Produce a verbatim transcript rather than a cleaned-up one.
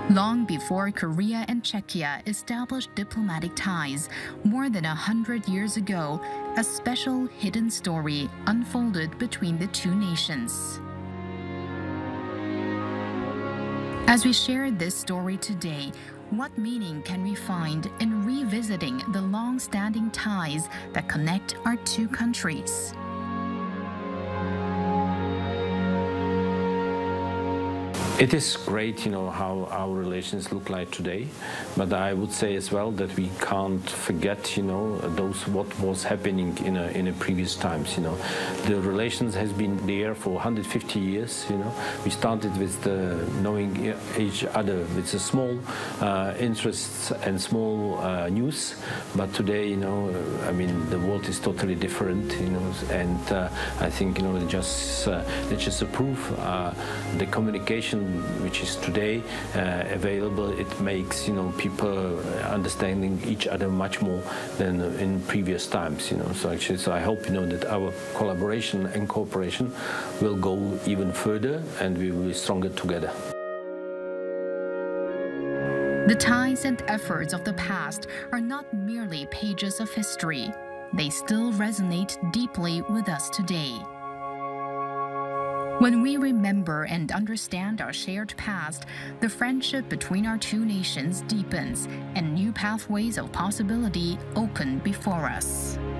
Long before Korea and Czechia established diplomatic ties, more than a hundred years ago, a special hidden story unfolded between the two nations. As we share this story today, what meaning can we find in revisiting the long-standing ties that connect our two countries? It is great, you know, how our relations look like today, but I would say as well that we can't forget, you know, those what was happening in a, in a previous times. You know, the relations has been there for one hundred fifty years. You know, we started with the knowing each other with the small uh, interests and small uh, news, but today, you know, I mean, the world is totally different. You know, and uh, I think, you know, just uh, let's just approve uh, the communication which is today uh, available. It makes, you know, people understanding each other much more than in previous times. You know, so actually, so I hope, you know, that our collaboration and cooperation will go even further, and we will be stronger together. The ties and efforts of the past are not merely pages of history. They still resonate deeply with us today. When we remember and understand our shared past, the friendship between our two nations deepens and new pathways of possibility open before us.